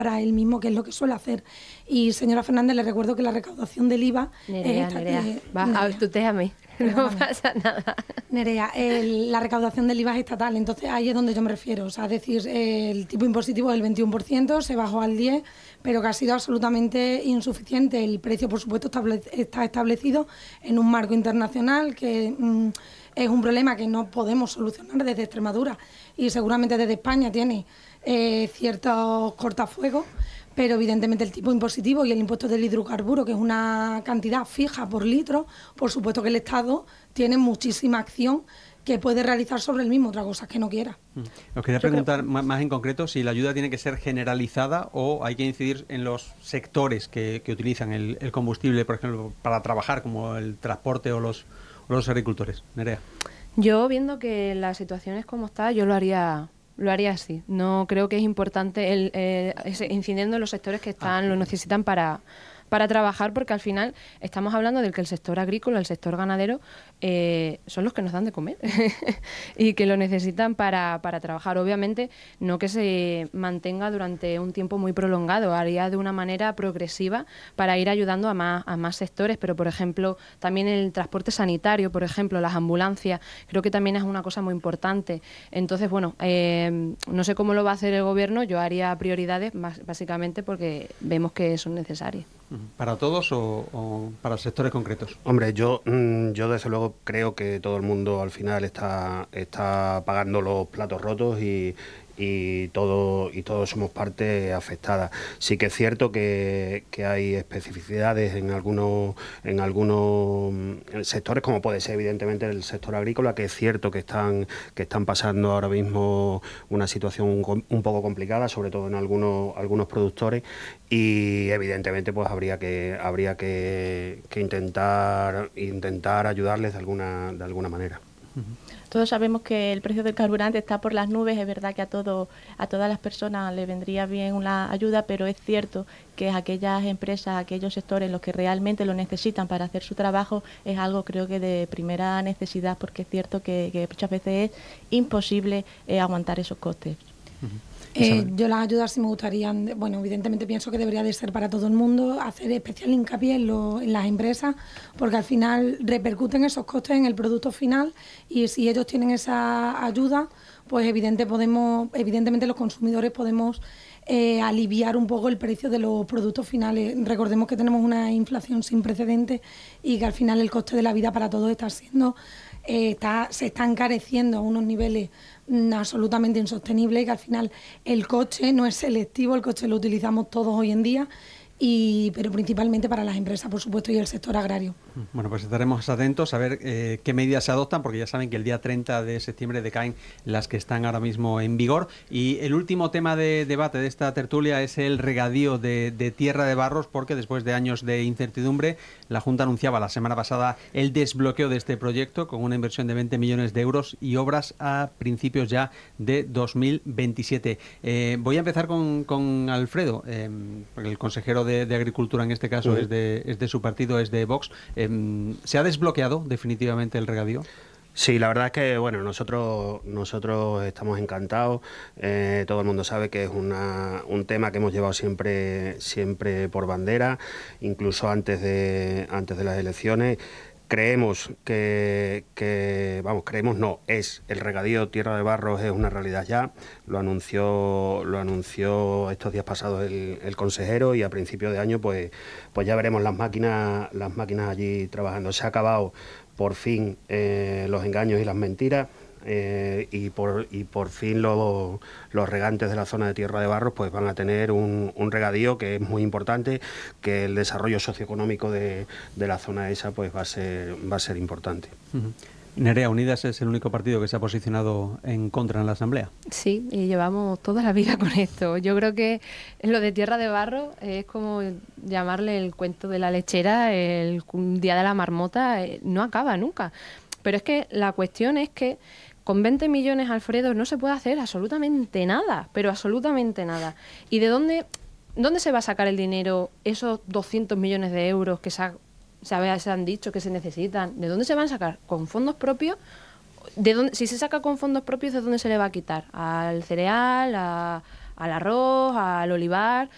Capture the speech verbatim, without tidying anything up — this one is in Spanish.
para él mismo, que es lo que suele hacer. Y señora Fernández, le recuerdo que la recaudación del I V A... Nerea, esta, Nerea, eh, va, Nerea. tutéame, no pasa nada. Nerea, el, la recaudación del I V A es estatal, entonces ahí es donde yo me refiero. O sea, es decir, el tipo impositivo del veintiuno por ciento se bajó al diez por ciento, pero que ha sido absolutamente insuficiente. El precio, por supuesto, estable, está establecido en un marco internacional que mmm, es un problema que no podemos solucionar desde Extremadura y seguramente desde España tiene eh, ciertos cortafuegos, pero evidentemente el tipo impositivo y el impuesto del hidrocarburo, que es una cantidad fija por litro, por supuesto que el Estado tiene muchísima acción que puede realizar sobre el mismo, otra cosa es que no quiera. Os quería preguntar creo... más en concreto si la ayuda tiene que ser generalizada o hay que incidir en los sectores que, que utilizan el, el combustible, por ejemplo, para trabajar, como el transporte o los, o los agricultores. Nerea. Yo, viendo que la situación es como está, yo lo haría... Lo haría así. No creo que es importante el, eh, incidiendo en los sectores que están, ah, lo necesitan para, para trabajar, porque al final estamos hablando de que el sector agrícola, el sector ganadero, eh, son los que nos dan de comer y que lo necesitan para, para trabajar. Obviamente, no que se mantenga durante un tiempo muy prolongado, haría de una manera progresiva para ir ayudando a más, a más sectores, pero por ejemplo, también el transporte sanitario, por ejemplo, las ambulancias, creo que también es una cosa muy importante. Entonces, bueno, eh, no sé cómo lo va a hacer el gobierno, yo haría prioridades más, básicamente porque vemos que son necesarias. ¿Para todos o, o para sectores concretos? Hombre, yo yo desde luego creo que todo el mundo al final está, está pagando los platos rotos y, y, todo, y todos somos parte afectada. Sí que es cierto que, que hay especificidades en algunos, en algunos sectores, como puede ser evidentemente el sector agrícola, que es cierto que están, que están pasando ahora mismo una situación un, un poco complicada, sobre todo en algunos, algunos productores, y evidentemente pues habría que habría que, que intentar intentar ayudarles de alguna de alguna manera. Todos sabemos que el precio del carburante está por las nubes. Es verdad que a todo a todas las personas le vendría bien una ayuda, pero es cierto que aquellas empresas, aquellos sectores en los que realmente lo necesitan para hacer su trabajo, es algo creo que de primera necesidad, porque es cierto que, que muchas veces es imposible eh, aguantar esos costes. Uh-huh. Eh, yo las ayudas sí me gustarían, bueno, evidentemente pienso que debería de ser para todo el mundo, hacer especial hincapié en, lo, en las empresas, porque al final repercuten esos costes en el producto final y si ellos tienen esa ayuda, pues evidente podemos, evidentemente los consumidores podemos eh, aliviar un poco el precio de los productos finales. Recordemos que tenemos una inflación sin precedentes y que al final el coste de la vida para todos está siendo, eh, está, se está encareciendo a unos niveles absolutamente insostenible, que al final el coche no es selectivo, el coche lo utilizamos todos hoy en día, y, pero principalmente para las empresas, por supuesto, y el sector agrario. Bueno, pues estaremos atentos a ver eh, qué medidas se adoptan, porque ya saben que el día treinta de septiembre decaen las que están ahora mismo en vigor. Y el último tema de debate de esta tertulia es el regadío de, de Tierra de Barros, porque después de años de incertidumbre, la Junta anunciaba la semana pasada el desbloqueo de este proyecto con una inversión de veinte millones de euros y obras a principios ya de dos mil veintisiete. Eh, voy a empezar con, con Alfredo, eh, el consejero de De, de Agricultura en este caso, uh-huh. es, de, es de su partido, es de Vox. Eh, ¿Se ha desbloqueado definitivamente el regadío? Sí, la verdad es que bueno, nosotros nosotros estamos encantados. Eh, todo el mundo sabe que es una, un tema que hemos llevado siempre siempre por bandera, incluso antes de antes de las elecciones. Creemos que, que, vamos, creemos no, es el regadío Tierra de Barros es una realidad ya, lo anunció lo anunció estos días pasados el, el consejero y a principio de año pues, pues ya veremos las máquinas, las máquinas allí trabajando. Se ha acabado por fin eh, los engaños y las mentiras. Eh, y por y por fin los, los regantes de la zona de Tierra de Barros pues van a tener un, un regadío que es muy importante, que el desarrollo socioeconómico de, de la zona esa pues va a ser va a ser importante. Uh-huh. Nerea, Unidas es el único partido que se ha posicionado en contra en la Asamblea. Sí, y llevamos toda la vida con esto. Yo creo que lo de Tierra de Barro es como llamarle el cuento de la lechera, el día de la marmota, no acaba nunca. Pero es que la cuestión es que con veinte millones, Alfredo, no se puede hacer absolutamente nada, pero absolutamente nada. ¿Y de dónde, dónde se va a sacar el dinero, esos doscientos millones de euros que se, ha, se, ha, se han dicho que se necesitan? ¿De dónde se van a sacar? ¿Con fondos propios? ¿De dónde, si se saca con fondos propios, ¿de dónde se le va a quitar? ¿Al cereal, a, al arroz, al olivar?